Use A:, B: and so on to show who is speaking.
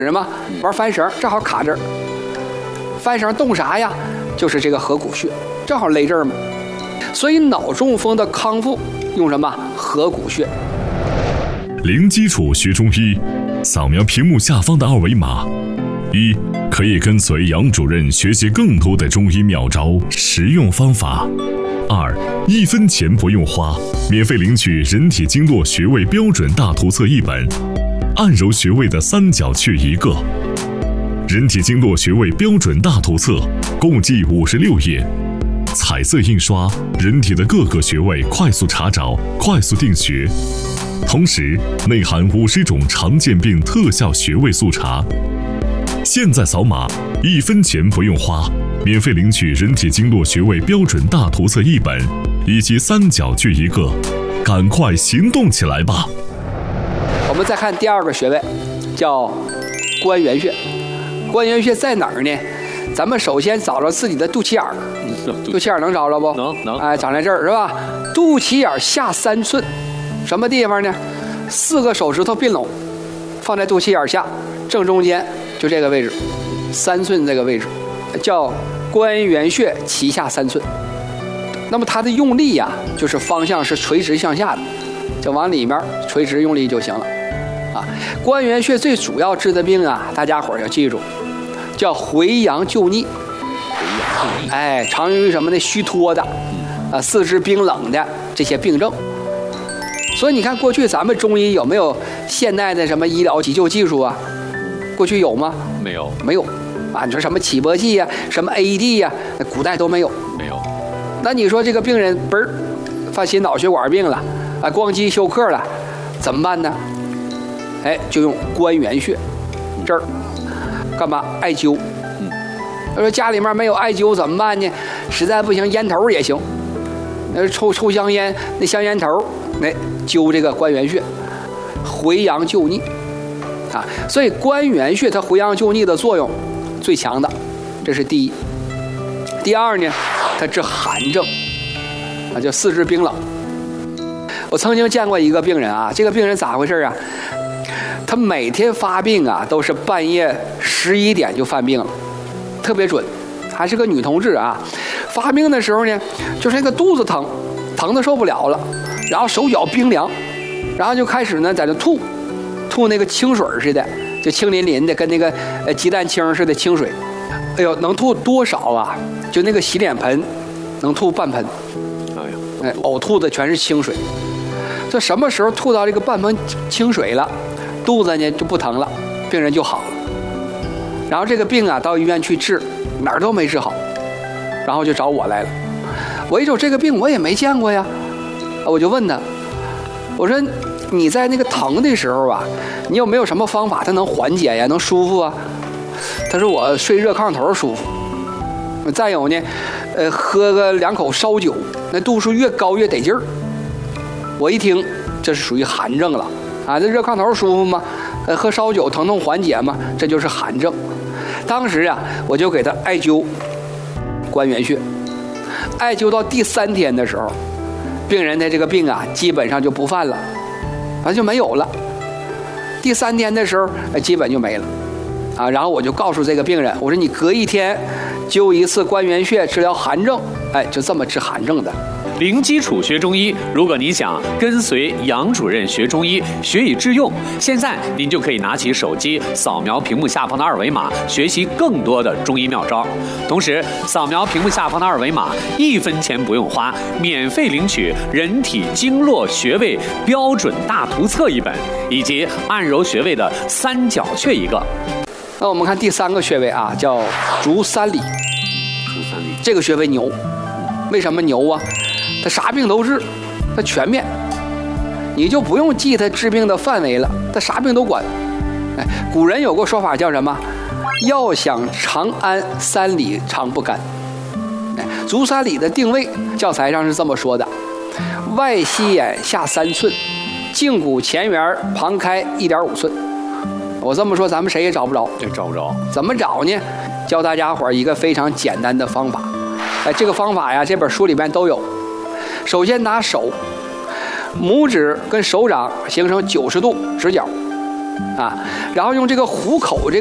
A: 什么玩翻绳，正好卡这儿。翻绳动啥呀？就是这个合谷穴，正好勒这儿嘛。所以脑中风的康复用什么？合谷穴。
B: 零基础学中医，扫描屏幕下方的二维码。一，可以跟随杨主任学习更多的中医妙招、实用方法。二，1分钱不用花，免费领取人体经络穴位标准大图册1本，按揉穴位的3角穴1个。人体经络穴位标准大图册共计56页，彩色印刷，人体的各个穴位快速查找、快速定穴。同时内含50种常见病特效穴位速查。现在扫码，1分钱不用花，免费领取人体经络穴位标准大图册1本，以及3角穴1个，赶快行动起来吧！
A: 我们再看第2个穴位，叫关元穴。关元穴在哪儿呢？咱们首先找着自己的肚脐眼儿，肚脐眼能找着不？
C: 能。
A: 哎，长在这儿是吧？肚脐眼下3寸，什么地方呢？4个手指头并拢，放在肚脐眼下正中间，就这个位置，3寸这个位置，叫关元穴脐下3寸。那么它的用力呀，就是方向是垂直向下的，就往里面垂直用力就行了。啊，关元穴最主要治的病啊，大家伙儿要记住，叫回阳救逆。哎，常用于什么呢？虚脱的，四肢冰冷的这些病症。所以你看，过去咱们中医有没有现代的什么医疗急救技术啊？过去有吗？
C: 没有
A: 啊！你说什么起搏器呀、什么 AED 呀，古代都没有。那你说这个病人嘣儿犯心脑血管病了，啊，光肌休克了，怎么办呢？哎，就用关元穴这儿干嘛？艾灸。他说家里面没有艾灸怎么办呢？实在不行，烟头也行。抽香烟，那香烟头，那灸这个关元穴，回阳救逆啊。所以关元穴它回阳救逆的作用最强的，这是第一。第二呢，它治寒症啊，叫四肢冰冷。我曾经见过一个病人啊，这个病人咋回事啊？他每天发病啊，都是半夜11点就犯病了，特别准，还是个女同志啊。发病的时候呢，就是那个肚子疼，疼得受不了了，然后手脚冰凉，然后就开始呢在这吐那个清水似的，就清淋淋的，跟那个鸡蛋清似的清水。哎呦，能吐多少啊？就那个洗脸盆能吐半盆。哎呀，呕吐的全是清水。这什么时候吐到这个半盆清水了，肚子呢就不疼了，病人就好了。然后这个病啊，到医院去治，哪儿都没治好，然后就找我来了。我一瞅这个病我也没见过呀，我就问他，我说你在那个疼的时候啊，你有没有什么方法它能缓解呀，能舒服啊？他说我睡热炕头舒服，再有呢，喝个2口烧酒，那度数越高越得劲儿。我一听，这是属于寒症了啊！这热炕头舒服吗？喝烧酒疼痛缓解吗？这就是寒症。当时啊，我就给他艾灸关元穴，艾灸到第3天的时候，病人的这个病啊，基本上就不犯了，就没有了。第3天的时候，基本就没了。啊，然后我就告诉这个病人，我说你隔1天灸一次关元穴治疗寒症，哎，就这么治寒症的。
C: 零基础学中医，如果你想跟随杨主任学中医，学以致用，现在您就可以拿起手机扫描屏幕下方的2维码，学习更多的中医妙招。同时，扫描屏幕下方的2维码，1分钱不用花，免费领取人体经络穴位标准大图册1本，以及按揉穴位的3角穴1个。
A: 那我们看第3个穴位啊，叫足三里。这个穴位牛，为什么牛啊？它啥病都治，它全面，你就不用记它治病的范围了，它啥病都管。哎，古人有个说法叫什么？要想长安，3里长不干。哎，足三里的定位，教材上是这么说的：外膝眼下3寸，胫骨前缘旁开1.5寸。我这么说，咱们谁也找不着。
C: 这找不着，
A: 怎么找呢？教大家伙一个非常简单的方法。哎，这个方法呀，这本书里面都有。首先拿手，拇指跟手掌形成90度直角， 啊，然后用这个虎口